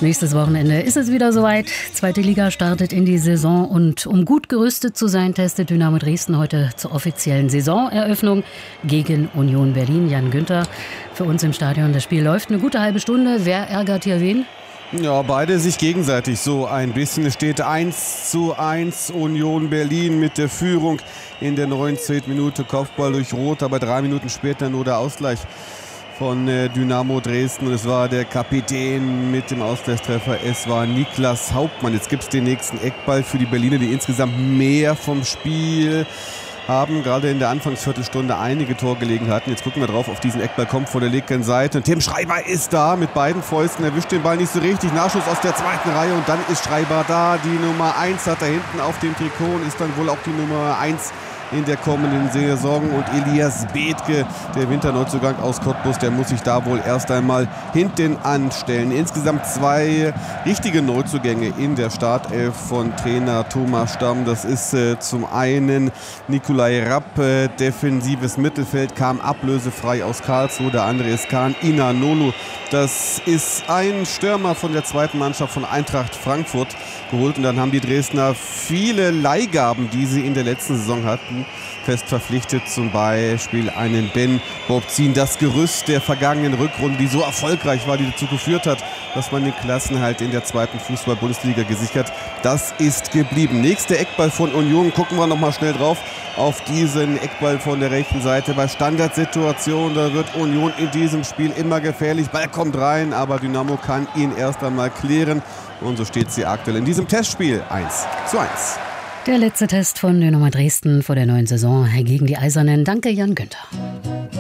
Nächstes Wochenende ist es wieder soweit. Zweite Liga startet in die Saison und um gut gerüstet zu sein, testet Dynamo Dresden heute zur offiziellen Saisoneröffnung gegen Union Berlin. Jan Günther, für uns im Stadion. Das Spiel läuft eine gute halbe Stunde. Wer ärgert hier wen? Ja, beide sich gegenseitig so ein bisschen. Es steht 1:1 Union Berlin mit der Führung in der 19. Minute. Kopfball durch Roth, aber 3 Minuten später nur der Ausgleich von Dynamo Dresden. Und es war der Kapitän mit dem Ausgleichstreffer. Es war Niklas Hauptmann. Jetzt gibt es den nächsten Eckball für die Berliner, die insgesamt mehr vom Spiel haben, gerade in der Anfangsviertelstunde einige Torgelegenheiten. Jetzt gucken wir drauf, auf diesen Eckball kommt von der linken Seite. Und Tim Schreiber ist da mit beiden Fäusten, erwischt den Ball nicht so richtig. Nachschuss aus der zweiten Reihe und dann ist Schreiber da. Die Nummer 1 hat da hinten auf dem Trikot und ist dann wohl auch die Nummer 1 in der kommenden Saison. Und Elias Bethke, der Winterneuzugang aus Cottbus, der muss sich da wohl erst einmal hinten anstellen. Insgesamt 2 richtige Neuzugänge in der Startelf von Trainer Thomas Stamm. Das ist zum einen Nikolai Rapp, defensives Mittelfeld, kam ablösefrei aus Karlsruhe. Der andere ist Kaan Inanolu. Das ist ein Stürmer von der zweiten Mannschaft von Eintracht Frankfurt geholt. Und dann haben die Dresdner viele Leihgaben, die sie in der letzten Saison hatten, fest verpflichtet. Zum Beispiel einen Ben Bobzin. Das Gerüst der vergangenen Rückrunde, die so erfolgreich war, die dazu geführt hat, dass man den Klassenhalt in der zweiten Fußball-Bundesliga gesichert, das ist geblieben. Nächster Eckball von Union. Gucken wir nochmal schnell drauf auf diesen Eckball von der rechten Seite. Bei Standardsituationen, da wird Union in diesem Spiel immer gefährlich. Ball kommt rein, aber Dynamo kann ihn erst einmal klären. Und so steht sie aktuell in diesem Testspiel 1:1. Der letzte Test von Dynamo Dresden vor der neuen Saison gegen die Eisernen. Danke, Jan Günther.